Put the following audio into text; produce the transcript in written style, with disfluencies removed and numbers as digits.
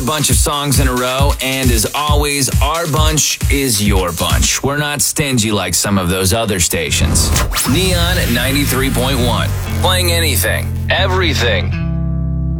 bunch of songs in a row, and as always, our bunch is your bunch. We're not stingy like some of those other stations. Neon 93.1, playing anything, everything.